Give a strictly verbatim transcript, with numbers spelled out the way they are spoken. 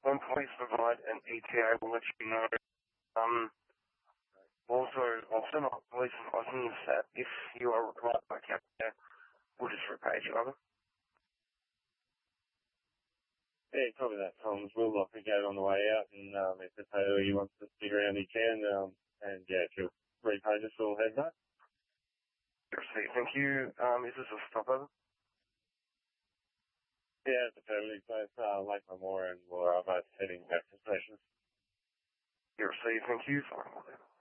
When police provide an E T A, we'll let you know. Um, also, I'll send off police license that if you are required by Capita, we'll just repay you over. Yeah, copy that, Tom. We'll lock the gate on the way out, and um, if the tailor he wants to stick around, he can. Um, and yeah, if you'll repay us, we'll head back. Thank you. Um, is this a stopover? Yeah, it's a family place, uh, Lake Memorial, and we're both heading back to the station. You're safe. Thank you. Sorry.